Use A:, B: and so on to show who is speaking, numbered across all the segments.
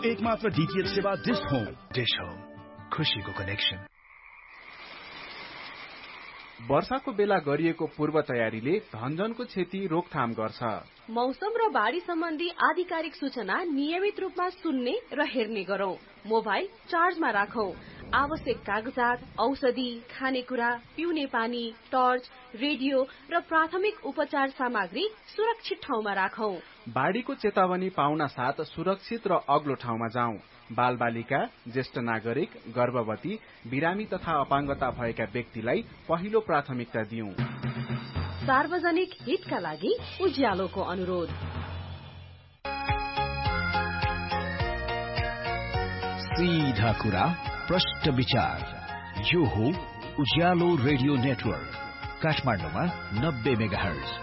A: एकमात्र डीटीएच सेवा dish home.
B: Dish home, खुशीको कनेक्सन।
C: वर्षाको बेला गरिएको पूर्व तयारीले धनजनको क्षति रोकथाम गर्छ।
D: मौसम र बाढी सम्बन्धी आधिकारिक सूचना नियमित रूपमा सुन्ने र हेर्ने गरौं। मोबाइल चार्जमा राखौं। आवश्यक कागजात, औषधि, खानेकुरा, पिउने पानी, टर्च, रेडियो र प्राथमिक उपचार सामग्री सुरक्षित ठाउँमा राखौं।
C: बाढीको चेतावनी पाउन साथ सुरक्षित र अग्लो ठाउँमा जाउँ। बालबालिका, ज्येष्ठ नागरिक, गर्भवती, बिरामी तथा अपाङ्गता भएका व्यक्तिलाई पहिलो प्राथमिकता दिउँ।
D: सार्वजनिक हितका लागि उज्यालोको अनुरोध।
B: सीधा कुरा, प्रष्ट विचार। यो हो उज्यालो रेडियो नेटवर्क, काठमाडौँमा 90 मेगाहर्ज।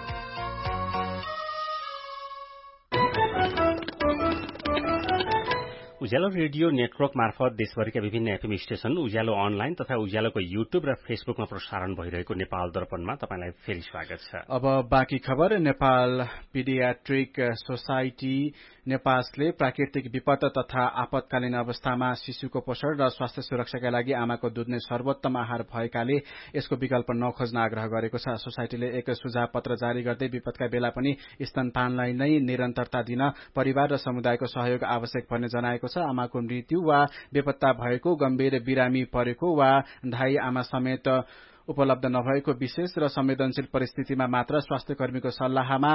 E: उज्यालो रेडियो नेटवर्क मार्फत देशभरिका विभिन्न एफएम स्टेशन, उज्यालो अनलाइन तथा उज्यालोको युट्युब र फेसबुकमा प्रसारण भइरहेको नेपाल दर्पणमा तपाईलाई फेरि स्वागत छ।
C: अब बाँकी खबर। नेपाल पिडियाट्रिक सोसाइटी नेपासले प्राकृतिक विपद तथा आपतकालीन अवस्थामा शिशुको पोषण र स्वास्थ्य सुरक्षाका लागि आमाको दूध नै सर्वोत्तम आहार भएकाले यसको विकल्प नखोज्न आग्रह गरेको छ। सोसाइटीले एक सुझाव पत्र जारी गर्दै विपदका बेला पनि स्तनपानलाई नै निरन्तरता दिन परिवार र समुदायको सहयोग आवश्यक पर्ने जनाएको छ। आमाको मृत्यु वा बेपत्ता भएको, गम्भीर बिरामी परेको वा धाई आमा समेत उपलब्ध नभएको विशेष र संवेदनशील परिस्थितिमा मात्र स्वास्थ्य कर्मीको सल्लाहमा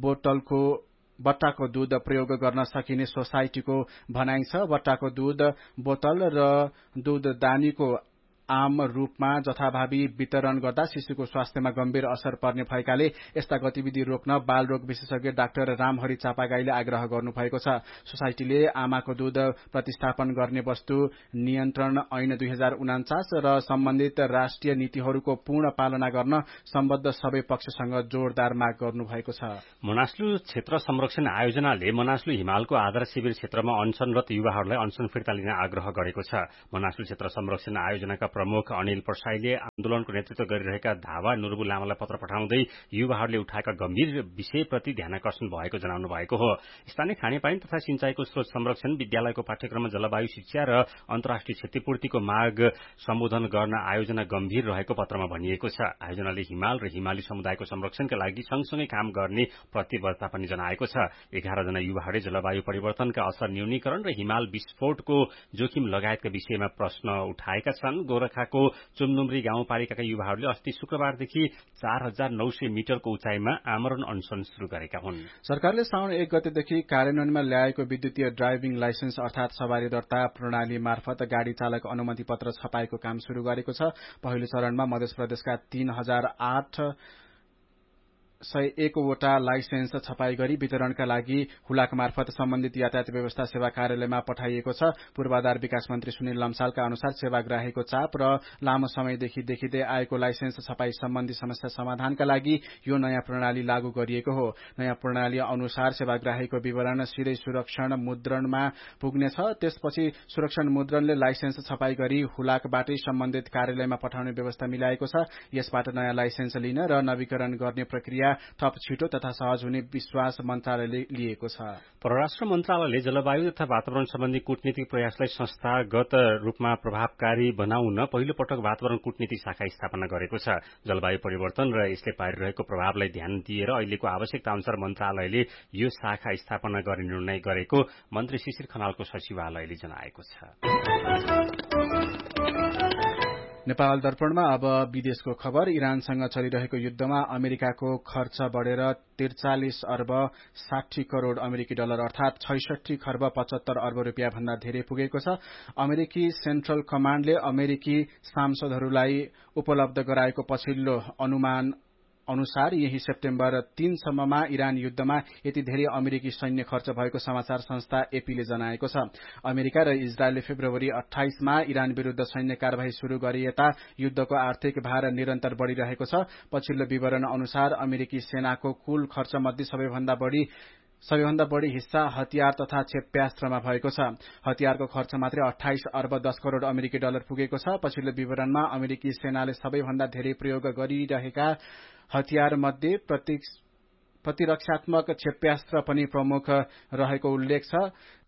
C: बट्टाको दूध प्रयोग गर्न सकिने सोसाइटीको भनाइ छ। बट्टाको दूध बोतल र दूध दानीको आम रूपमा जथाभावी वितरण गर्दा शिशुको स्वास्थ्यमा गम्भीर असर पर्ने भएकाले यस्ता गतिविधि रोक्न बालरोग विशेषज्ञ डाक्टर रामहरि चापागाईले आग्रह गर्नुभएको छ। सोसाइटीले आमाको दूध प्रतिस्थापन गर्ने वस्तु नियन्त्रण ऐन 2049 र सम्बन्धित राष्ट्रिय नीतिहरूको पूर्ण पालना गर्न सम्बद्ध सबै पक्षसँग जोरदार माग गर्नुभएको छ।
E: मनास्लु क्षेत्र संरक्षण आयोजनाले मनास्लु हिमालको आधार शिविर क्षेत्रमा अनसनरत युवाहरूलाई अनसन फिर्ता लिन आग्रह गरेको छ। मनास्लु क्षेत्र संरक्षण आयोजनाका प्रमुख अनिल प्रसाईले आन्दोलनको नेतृत्व गरिरहेका धावा नुरबु लामालाई पत्र पठाउँदै युवाहरूले उठाएका गम्भीर विषयप्रति ध्यानकर्षण भएको जनाउनु भएको हो। स्थानीय खानेपानी तथा सिंचाईको स्रोत संरक्षण, विद्यालयको पाठ्यक्रममा जलवायु शिक्षा र अन्तर्राष्ट्रिय क्षतिपूर्तिको माग सम्बोधन गर्न आयोजना गम्भीर रहेको पत्रमा भनिएको छ। आयोजनाले हिमाल र हिमाली समुदायको संरक्षणका लागि सँगसँगै काम गर्ने प्रतिबद्धता पनि जनाएको छ। 11 जना युवाहरूले जलवायु परिवर्तनका असर न्यूनीकरण र हिमाल विस्फोटको जोखिम लगायतका विषयमा प्रश्न उठाएका छन्। गोरखाको चुमनुमरी गाउँपालिकाका युवाहरूले अस्ति शुक्रबारदेखि 4900 मिटरको उचाइमा आमरण अनसन शुरू गरेका हुन्।
C: सरकारले साउन 1 गतेदेखि कार्यान्वयनमा ल्याएको विद्युतीय ड्राइभिङ लाइसेन्स अर्थात सवारी दर्ता प्रणाली मार्फत गाड़ी चालक अनुमति पत्र छपाईको काम शुरू गरेको छ। पहिलो चरणमा मध्य प्रदेशका 300801 वटा लाइसेन्स छपाई गरी वितरणका लागि हुलाक मार्फत सम्बन्धित यातायात व्यवस्था सेवा कार्यालयमा पठाइएको छ। पूर्वाधार विकास मन्त्री सुनिल लम्सालका अनुसार सेवाग्राहीको चाप र लामो समयदेखि देखिँदै आएको लाइसेन्स छपाई सम्बन्धी समस्या समाधानका लागि यो नयाँ प्रणाली लागू गरिएको हो। नयाँ प्रणाली अनुसार सेवाग्राहीको विवरण सिधै सुरक्षण मुद्रणमा पुग्नेछ। त्यसपछि सुरक्षण मुद्रणले लाइसेन्स छपाई गरी हुलाकबाटै सम्बन्धित कार्यालयमा पठाउने व्यवस्था मिलाएको छ। यसबाट नयाँ लाइसेन्स लिन र नवीकरण गर्ने प्रक्रिया थप छिटो तथा सहज हुने विश्वास मन्त्रालयले लिएको छ।
E: परराष्ट्र मन्त्रालयले जलवायु तथा वातावरण सम्बन्धी कूटनीतिक प्रयासलाई संस्थागत रूपमा प्रभावकारी बनाउन पहिलो पटक वातावरण कूटनीति शाखा स्थापना गरेको छ। जलवायु परिवर्तन र यसले पारिरहेको प्रभावलाई ध्यान दिएर अहिलेको आवश्यकता अनुसार मन्त्रालयले यो शाखा स्थापना गर्ने निर्णय गरेको मन्त्री शिशिर खनालको सचिवालयले जनाएको छ।
C: नेपाल दर्पणमा अब विदेशको खबर। इरानसँग चलिरहेको युद्धमा अमेरिकाको खर्च बढेर 43 अर्ब 60 करोड़ अमेरिकी डलर अर्थात 66 खर्ब 75 अर्ब रुपियाँ भन्दा धेरै पुगेको छ। अमेरिकी सेन्ट्रल कमाण्डले अमेरिकी सांसदहरूलाई उपलब्ध गराएको पछिल्लो अनुमान अनुसार यही सेप्टेम्बर 3 सम्ममा इरान युद्धमा यति धेरै अमेरिकी सैन्य खर्च भएको समाचार संस्था एपीले जनाएको छ। अमेरिका र इजरायलले फेब्रुअरी 28 मा इरान विरूद्ध सैन्य कार्यवाही शुरू गरे यता युद्धको आर्थिक भार निरन्तर बढ़िरहेको छ। पछिल्लो विवरण अनुसार अमेरिकी सेनाको कुल खर्च मध्ये सबैभन्दा बढी हिस्सा हतियार तथा क्षेप्यास्त्रमा भएको छ। हतियारको खर्च मात्रै 28 अर्ब 10 करोड़ अमेरिकी डलर पुगेको छ। पछिल्लो विवरणमा अमेरिकी सेनाले सबैभन्दा धेरै प्रयोग गरिरहेका हतियार मध्ये प्रतिरक्षात्मक क्षेप्यास्त्र पनि प्रमुख रहेको उल्लेख छ।